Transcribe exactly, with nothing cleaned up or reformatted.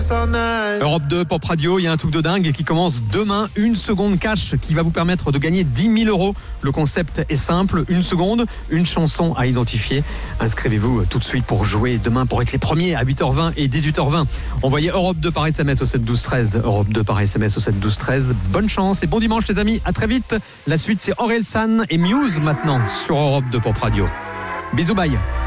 Europe deux Pop Radio, il y a un truc de dingue qui commence demain. Une seconde cash qui va vous permettre de gagner dix mille euros. Le concept est simple, une seconde, une chanson à identifier. Inscrivez-vous tout de suite pour jouer demain, pour être les premiers à huit heures vingt et dix-huit heures vingt. Envoyez Europe deux par S M S au sept douze treize. Europe deux par S M S au sept douze treize. Bonne chance et bon dimanche les amis, à très vite. La suite c'est Orelsan et Muse maintenant sur Europe deux Pop Radio. Bisous, bye.